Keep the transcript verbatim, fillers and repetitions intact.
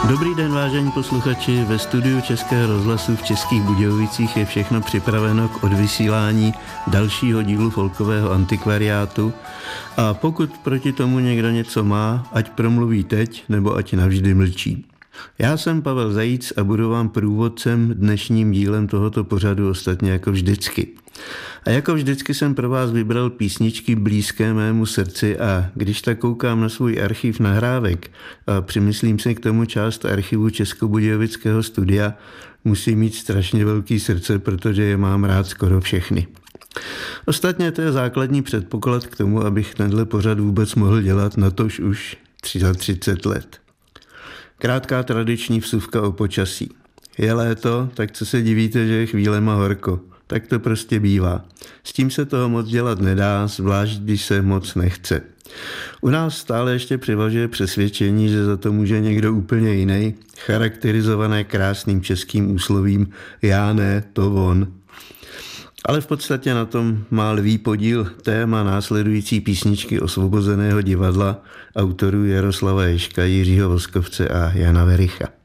Dobrý den, vážení posluchači. Ve studiu Českého rozhlasu v Českých Budějovicích je všechno připraveno k odvysílání dalšího dílu folkového antikvariátu. A pokud proti tomu někdo něco má, ať promluví teď, nebo ať navždy mlčí. Já jsem Pavel Zajíc a budu vám průvodcem dnešním dílem tohoto pořadu, ostatně jako vždycky. A jako vždycky jsem pro vás vybral písničky blízké mému srdci a když tak koukám na svůj archiv nahrávek a přimyslím si k tomu část archivu Českobudějovického studia, musím mít strašně velký srdce, protože je mám rád skoro všechny. Ostatně to je základní předpoklad k tomu, abych tenhle pořad vůbec mohl dělat, natož už třicet let. Krátká tradiční vsuvka o počasí. Je léto, tak co se divíte, že je chvílema horko? Tak to prostě bývá. S tím se toho moc dělat nedá, zvlášť když se moc nechce. U nás stále ještě převažuje přesvědčení, že za to může někdo úplně jiný, charakterizované krásným českým úslovím já ne, to on. Ale v podstatě na tom má lví podíl téma následující písničky Osvobozeného divadla autorů Jaroslava Ježka, Jiřího Voskovce a Jana Vericha.